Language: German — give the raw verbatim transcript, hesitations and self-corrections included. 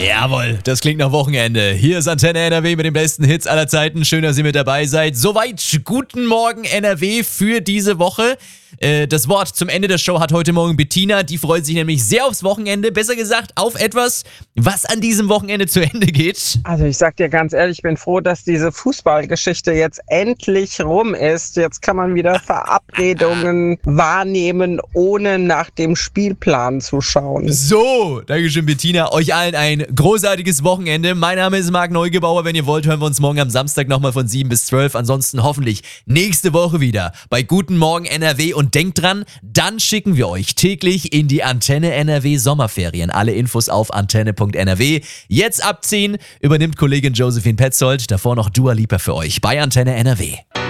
Jawohl, das klingt nach Wochenende. Hier ist Antenne N R W mit den besten Hits aller Zeiten. Schön, dass ihr mit dabei seid. Soweit guten Morgen N R W für diese Woche. Äh, das Wort zum Ende der Show hat heute Morgen Bettina. Die freut sich nämlich sehr aufs Wochenende. Besser gesagt, auf etwas, was an diesem Wochenende zu Ende geht. Also ich sag dir ganz ehrlich, ich bin froh, dass diese Fußballgeschichte jetzt endlich rum ist. Jetzt kann man wieder Verabredungen wahrnehmen, ohne nach dem Spielplan zu schauen. So, Dankeschön Bettina. Euch allen ein großartiges Wochenende. Mein Name ist Marc Neugebauer. Wenn ihr wollt, hören wir uns morgen am Samstag nochmal von sieben bis zwölf. Ansonsten hoffentlich nächste Woche wieder bei Guten Morgen N R W. Und denkt dran, dann schicken wir euch täglich in die Antenne N R W Sommerferien. Alle Infos auf antenne punkt n r w. Jetzt abziehen, übernimmt Kollegin Josephine Petzold. Davor noch Dua Lipa für euch bei Antenne N R W.